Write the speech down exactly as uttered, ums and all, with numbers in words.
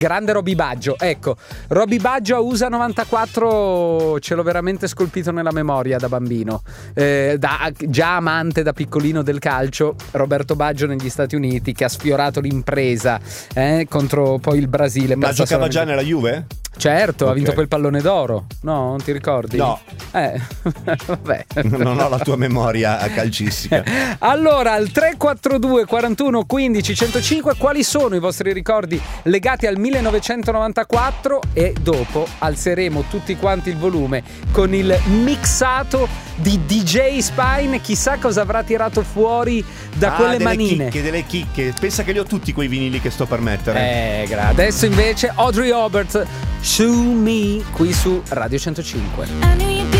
Grande Roby Baggio, ecco, Roby Baggio a U S A novantaquattro ce l'ho veramente scolpito nella memoria da bambino, eh, da, già amante da piccolino del calcio. Roberto Baggio negli Stati Uniti che ha sfiorato l'impresa eh, contro poi il Brasile. Ma giocava solamente... già nella Juve? Certo, okay. Ha vinto quel pallone d'oro. No, non ti ricordi? No. Eh, vabbè. Non ho la tua memoria calcistica. Allora, al tre quattro due quarantuno quindici centocinque, quali sono i vostri ricordi legati al millenovecentonovantaquattro? E dopo alzeremo tutti quanti il volume con il mixato di D J Spine. Chissà cosa avrà tirato fuori da ah, quelle delle manine. Chicche, delle chicche. Pensa che li ho tutti quei vinili che sto per mettere. Eh, gra- adesso invece Audrey Hobart, Show Me, qui su Radio centocinque.